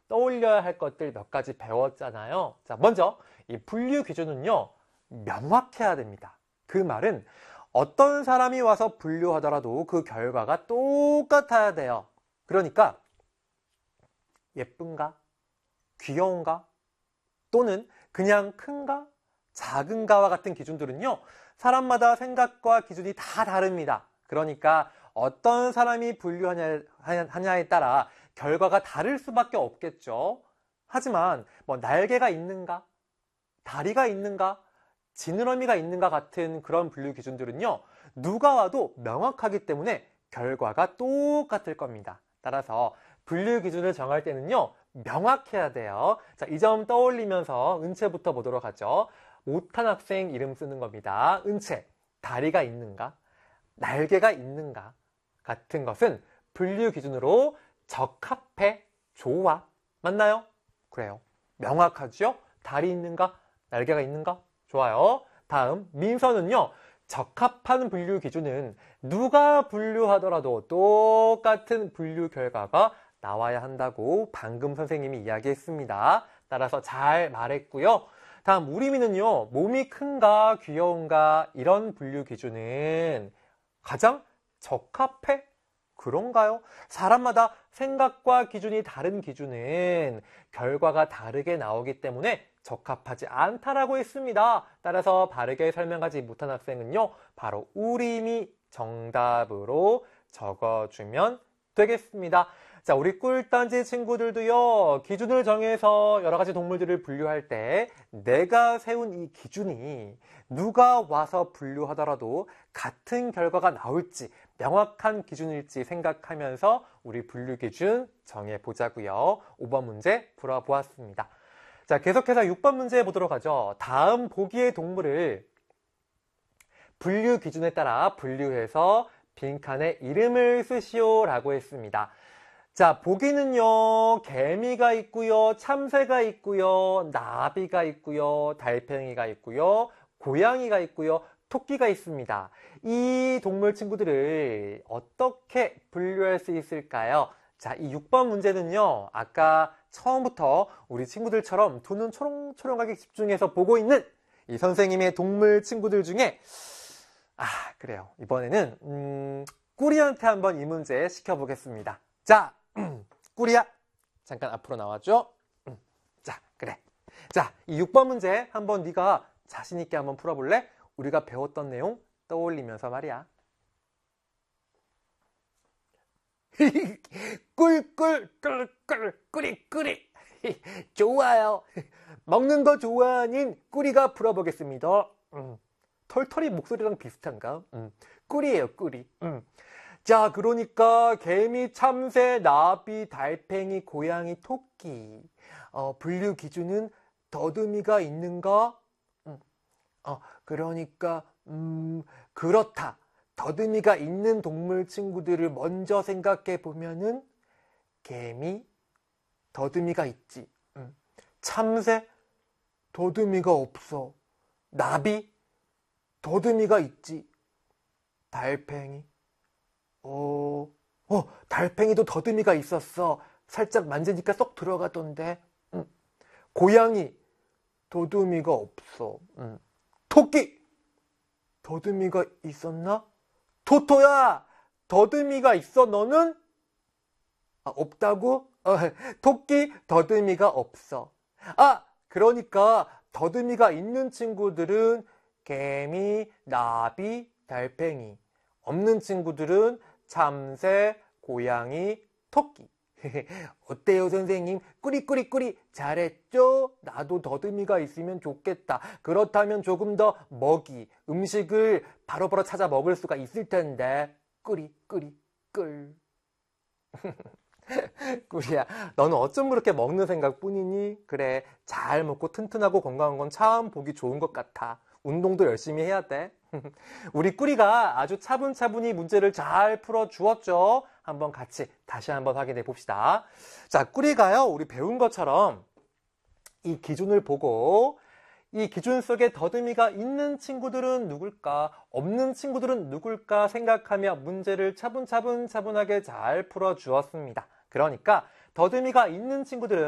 떠올려야 할 것들 몇 가지 배웠잖아요. 자, 먼저 이 분류 기준은요, 명확해야 됩니다. 그 말은 어떤 사람이 와서 분류하더라도 그 결과가 똑같아야 돼요. 그러니까 예쁜가? 귀여운가? 또는 그냥 큰가? 작은가와 같은 기준들은요, 사람마다 생각과 기준이 다 다릅니다. 그러니까 어떤 사람이 분류하냐에 따라 결과가 다를 수밖에 없겠죠. 하지만 뭐 날개가 있는가? 다리가 있는가? 지느러미가 있는가 같은 그런 분류 기준들은요, 누가 와도 명확하기 때문에 결과가 똑같을 겁니다. 따라서 분류 기준을 정할 때는요, 명확해야 돼요. 자, 이 점 떠올리면서 은채부터 보도록 하죠. 못한 학생 이름 쓰는 겁니다. 은채, 다리가 있는가? 날개가 있는가? 같은 것은 분류 기준으로 적합해, 좋아. 맞나요? 그래요. 명확하죠? 다리 있는가? 날개가 있는가? 좋아요. 다음, 민서는요, 적합한 분류 기준은 누가 분류하더라도 똑같은 분류 결과가 나와야 한다고 방금 선생님이 이야기했습니다. 따라서 잘 말했고요. 다음, 우리미는요, 몸이 큰가 귀여운가 이런 분류 기준은 가장 적합해? 그런가요? 사람마다 생각과 기준이 다른 기준은 결과가 다르게 나오기 때문에 적합하지 않다라고 했습니다. 따라서 바르게 설명하지 못한 학생은요, 바로 우림이 정답으로 적어주면 되겠습니다. 자, 우리 꿀단지 친구들도요, 기준을 정해서 여러 가지 동물들을 분류할 때 내가 세운 이 기준이 누가 와서 분류하더라도 같은 결과가 나올지 명확한 기준일지 생각하면서 우리 분류 기준 정해보자고요. 5번 문제 풀어보았습니다. 자, 계속해서 6번 문제 보도록 하죠. 다음 보기의 동물을 분류 기준에 따라 분류해서 빈칸에 이름을 쓰시오 라고 했습니다. 자, 보기는요, 개미가 있고요, 참새가 있고요, 나비가 있고요, 달팽이가 있고요, 고양이가 있고요, 토끼가 있습니다. 이 동물 친구들을 어떻게 분류할 수 있을까요? 자, 이 6번 문제는요, 아까 처음부터 우리 친구들처럼 두 눈 초롱초롱하게 집중해서 보고 있는 이 선생님의 동물 친구들 중에 그래요. 이번에는 꾸리한테 한번 이 문제 시켜보겠습니다. 자, 꾸리야, 잠깐 앞으로 나와줘. 자, 그래. 자, 이 6번 문제 한번 네가 자신 있게 한번 풀어볼래? 우리가 배웠던 내용 떠올리면서 말이야. 꾸리. 좋아요. 먹는 거 좋아하는 꾸리가 풀어보겠습니다. 털털이 목소리랑 비슷한가? 꾸리예요, 꾸리. 자, 그러니까 개미, 참새, 나비, 달팽이, 고양이, 토끼. 분류 기준은 더듬이가 있는가? 그러니까 그렇다. 더듬이가 있는 동물 친구들을 먼저 생각해 보면은 개미, 더듬이가 있지. 참새, 더듬이가 없어. 나비, 더듬이가 있지. 달팽이, 달팽이도 더듬이가 있었어. 살짝 만지니까 쏙 들어가던데. 고양이, 더듬이가 없어. 토끼, 더듬이가 있었나? 토토야, 더듬이가 있어 너는? 없다고? 토끼, 더듬이가 없어. 그러니까 더듬이가 있는 친구들은 개미, 나비, 달팽이. 없는 친구들은 참새, 고양이, 토끼. 어때요, 선생님? 꾸리. 잘했죠? 나도 더듬이가 있으면 좋겠다. 그렇다면 조금 더 음식을 바로바로 찾아 먹을 수가 있을 텐데. 꾸리. 꾸리야, 너는 어쩜 그렇게 먹는 생각뿐이니? 그래, 잘 먹고 튼튼하고 건강한 건 참 보기 좋은 것 같아. 운동도 열심히 해야 돼. 우리 꾸리가 아주 차분차분히 문제를 잘 풀어주었죠? 한번 같이 다시 한번 확인해 봅시다. 자, 꾸리가요, 우리 배운 것처럼 이 기준을 보고 이 기준 속에 더듬이가 있는 친구들은 누굴까, 없는 친구들은 누굴까 생각하며 문제를 차분하게 잘 풀어주었습니다. 그러니까 더듬이가 있는 친구들은